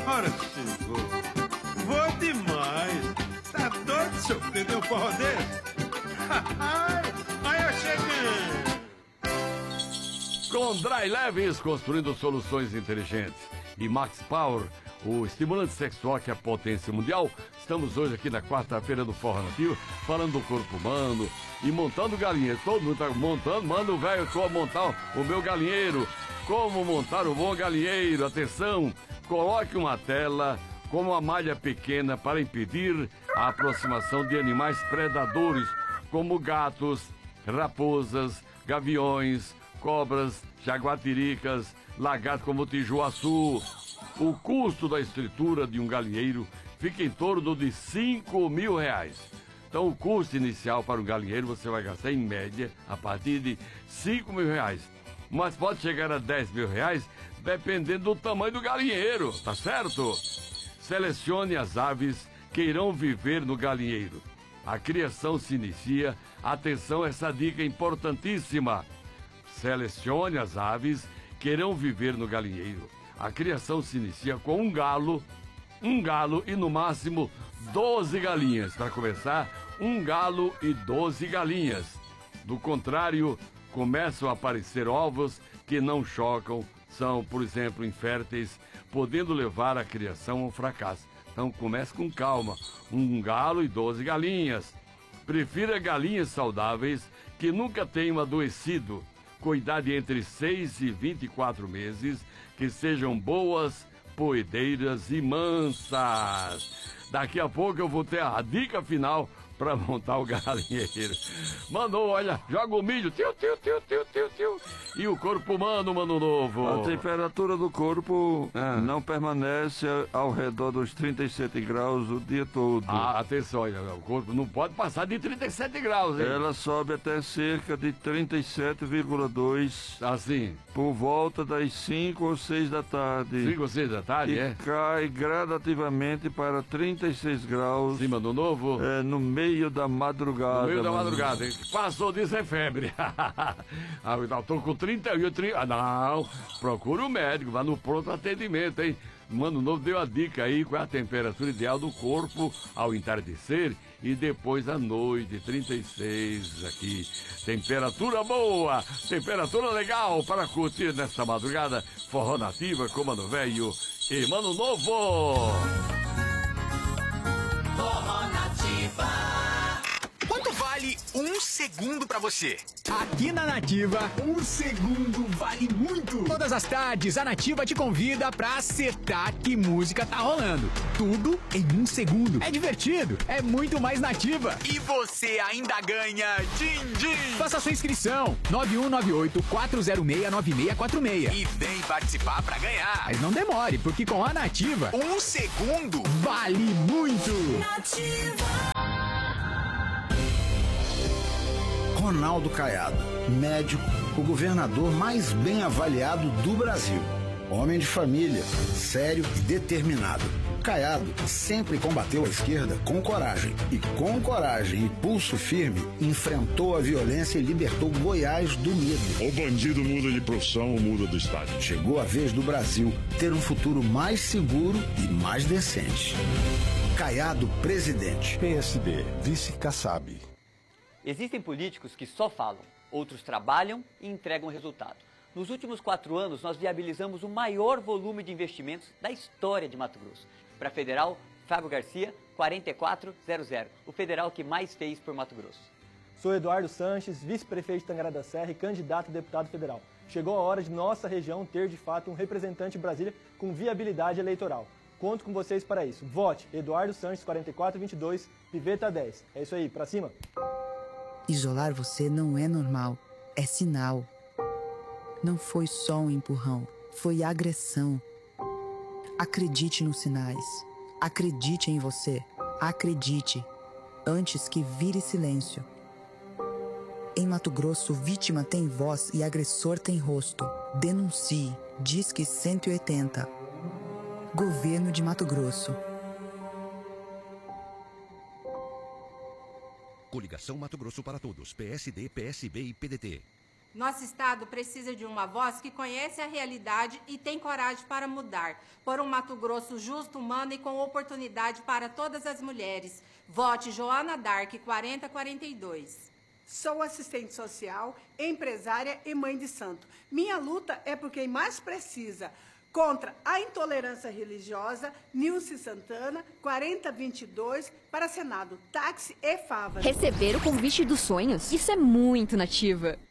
Ora, chegou. Vou demais. Tá doido, senhor? Entendeu um forró desse? Aí eu chegando. Com Dry Leves, construindo soluções inteligentes. E Max Power, o estimulante sexual que é a potência mundial. Estamos hoje aqui na quarta-feira do Forró Nativo, falando do corpo humano e montando galinha. Todo mundo tá montando, manda o velho como montar o meu galinheiro. Como montar o bom galinheiro. Atenção, coloque uma tela com uma malha pequena para impedir a aproximação de animais predadores, como gatos, raposas, gaviões, cobras, jaguatiricas, lagartos como o tijuaçu. O custo da estrutura de um galinheiro fica em torno de R$5.000. Então o custo inicial para um galinheiro você vai gastar em média a partir de R$5.000. Mas pode chegar a R$10.000 dependendo do tamanho do galinheiro, tá certo? Selecione as aves que irão viver no galinheiro. A criação se inicia, atenção, essa dica é importantíssima. Selecione as aves que irão viver no galinheiro. A criação se inicia com um galo e no máximo 12 galinhas. Para começar, um galo e 12 galinhas. Do contrário, começam a aparecer ovos que não chocam, são, por exemplo, inférteis, podendo levar a criação ao fracasso. Então comece com calma, um galo e 12 galinhas. Prefira galinhas saudáveis que nunca tenham adoecido, com idade entre 6 e 24 meses, que sejam boas, poedeiras e mansas. Daqui a pouco eu vou ter a dica final para montar o galinheiro. Mandou, olha, joga o milho, tiu. E o corpo humano, mano novo. A temperatura do corpo não permanece ao redor dos 37 graus o dia todo. Atenção, olha, o corpo não pode passar de 37 graus, hein? Ela sobe até cerca de 37,2. Assim. Por volta das 5 ou 6 da tarde. 5 ou 6 da tarde, e cai gradativamente para 36 graus. Sim, mano novo. No meio da madrugada. No meio da madrugada, hein? Passou disso é febre. Eu tô com 31, não, procura o médico, vá no pronto atendimento, hein? Mano Novo deu a dica aí, qual é a temperatura ideal do corpo ao entardecer e depois à noite, 36 aqui. Temperatura boa, temperatura legal para curtir nesta madrugada. Forró Nativa com Mano Velho e Mano Novo. Forró Nativa. Quanto vale um segundo pra você? Aqui na Nativa, um segundo vale muito. Todas as tardes, a Nativa te convida pra acertar que música tá rolando. Tudo em um segundo. É divertido, é muito mais Nativa. E você ainda ganha din-din. Faça sua inscrição, 9198-406-9646. E vem participar pra ganhar. Mas não demore, porque com a Nativa, um segundo vale muito. Nativa. Ronaldo Caiado, médico, o governador mais bem avaliado do Brasil. Homem de família, sério e determinado. Caiado sempre combateu a esquerda com coragem. E com coragem e pulso firme, enfrentou a violência e libertou Goiás do medo. O bandido muda de profissão ou muda do estado. Chegou a vez do Brasil ter um futuro mais seguro e mais decente. Caiado, presidente. PSD, vice Kassab. Existem políticos que só falam, outros trabalham e entregam resultado. Nos últimos 4 anos, nós viabilizamos o maior volume de investimentos da história de Mato Grosso. Para Federal, Fábio Garcia, 4400, o federal que mais fez por Mato Grosso. Sou Eduardo Sanches, vice-prefeito de Tangará da Serra e candidato a deputado federal. Chegou a hora de nossa região ter, de fato, um representante em Brasília com viabilidade eleitoral. Conto com vocês para isso. Vote Eduardo Sanches, 4422, Piveta 10. É isso aí, pra cima! Isolar você não é normal, é sinal. Não foi só um empurrão, foi agressão. Acredite nos sinais. Acredite em você. Acredite, antes que vire silêncio. Em Mato Grosso, vítima tem voz e agressor tem rosto. Denuncie. Disque 180. Governo de Mato Grosso. Coligação Mato Grosso para Todos, PSD, PSB e PDT. Nosso estado precisa de uma voz que conhece a realidade e tem coragem para mudar. Por um Mato Grosso justo, humano e com oportunidade para todas as mulheres. Vote Joana Dark, 4042. Sou assistente social, empresária e mãe de santo. Minha luta é por quem mais precisa. Contra a intolerância religiosa, Nilce Santana, 4022, para Senado, táxi e favas. Receber o convite dos sonhos? Isso é muito nativa.